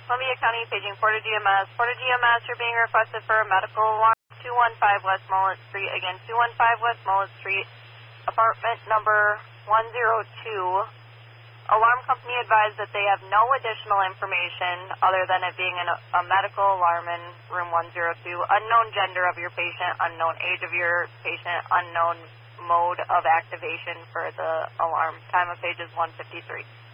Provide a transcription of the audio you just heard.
Columbia County, paging Porter GMS. Porter GMS, you're being requested for a medical alarm. 215 West Mullet Street. Again, 215 West Mullet Street, apartment number 102. Alarm company advised that they have no additional information other than it being a medical alarm in room 102. Unknown gender of your patient, unknown age of your patient, unknown mode of activation for the alarm. Time of page is 1:53.